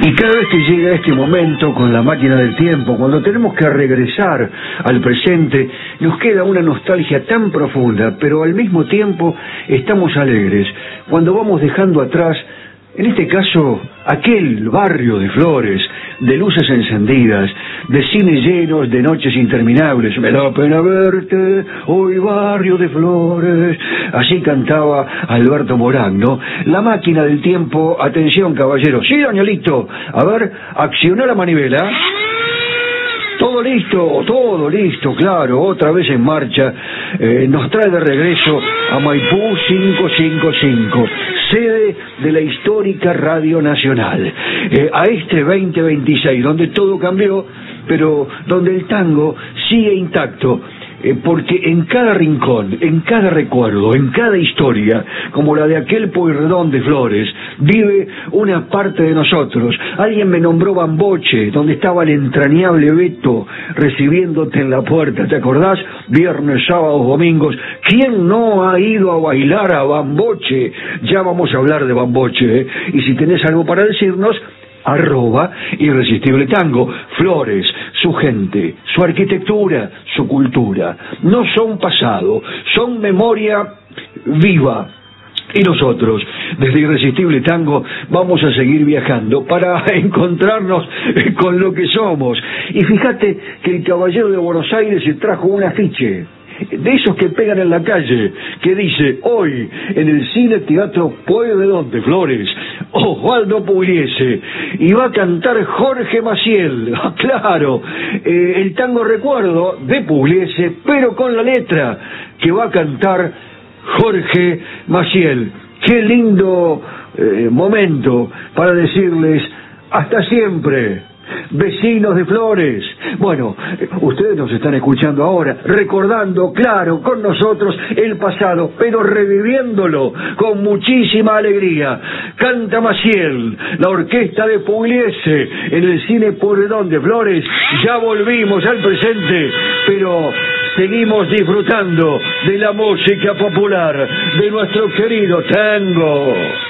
Y cada vez que llega este momento con la máquina del tiempo, cuando tenemos que regresar al presente, nos queda una nostalgia tan profunda, pero al mismo tiempo estamos alegres, cuando vamos dejando atrás, en este caso, aquel barrio de flores, de luces encendidas, de cines llenos, de noches interminables. Me da pena verte, hoy barrio de flores. Así cantaba Alberto Morán, ¿no? La máquina del tiempo, atención caballero. Sí, doñalito, a ver, acciona la manivela. Todo listo, claro, otra vez en marcha. Nos trae de regreso a Maipú 555, sede de la histórica Radio Nacional, a este 2026, donde todo cambió, pero donde el tango sigue intacto. Porque en cada rincón, en cada recuerdo, en cada historia, como la de aquel Pueyrredón de Flores, vive una parte de nosotros. Alguien me nombró Bamboche, donde estaba el entrañable Beto recibiéndote en la puerta, ¿te acordás? Viernes, sábados, domingos. ¿Quién no ha ido a bailar a Bamboche? Ya vamos a hablar de Bamboche, ¿eh? Y si tenés algo para decirnos, @Irresistible Tango. Flores, su gente, su arquitectura, su cultura, no son pasado, son memoria viva. Y nosotros, desde Irresistible Tango, vamos a seguir viajando para encontrarnos con lo que somos. Y fíjate que el caballero de Buenos Aires se trajo un afiche, de esos que pegan en la calle, que dice: hoy en el Cine Teatro Pueyrredón de Flores, Osvaldo Pugliese, y va a cantar Jorge Maciel. Claro, el tango recuerdo de Pugliese, pero con la letra que va a cantar Jorge Maciel. Qué lindo momento para decirles hasta siempre, vecinos de Flores. Bueno, ustedes nos están escuchando ahora, recordando, claro, con nosotros el pasado, pero reviviéndolo con muchísima alegría. Canta Maciel, la orquesta de Pugliese, en el Cine Pueyrredón de Flores. Ya volvimos al presente, pero seguimos disfrutando de la música popular, de nuestro querido tango.